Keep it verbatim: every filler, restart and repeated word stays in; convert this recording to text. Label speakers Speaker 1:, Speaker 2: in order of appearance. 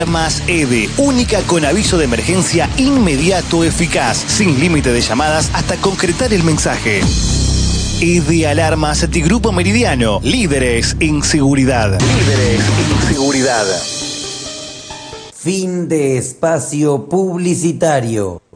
Speaker 1: Alarmas E D E, única con aviso de emergencia inmediato eficaz, sin límite de llamadas hasta concretar el mensaje. E D E Alarmas de Grupo Meridiano, líderes en seguridad. Líderes en seguridad.
Speaker 2: Fin de espacio publicitario.